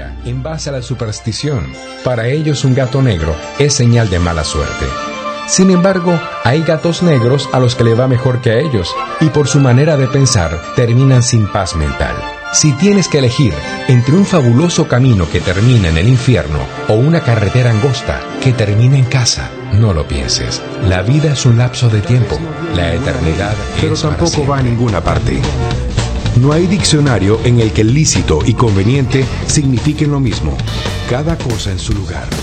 creencia, en base a la superstición. Para ellos un gato negro es señal de mala suerte. Sin embargo, hay gatos negros a los que le va mejor que a ellos, y por su manera de pensar terminan sin paz mental. Si tienes que elegir entre un fabuloso camino que termina en el infierno o una carretera angosta que termina en casa, no lo pienses. La vida es un lapso de tiempo. La eternidad Pero es para tampoco siempre. va a ninguna parte. No hay diccionario en el que lícito y conveniente signifiquen lo mismo. Cada cosa en su lugar.